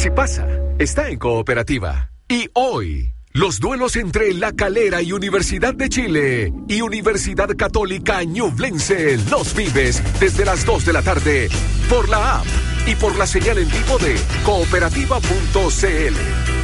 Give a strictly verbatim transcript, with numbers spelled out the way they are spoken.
Si pasa, está en Cooperativa. Y hoy, los duelos entre La Calera y Universidad de Chile y Universidad Católica Ñublense los vives desde las dos de la tarde por la app y por la señal en vivo de cooperativa punto c l.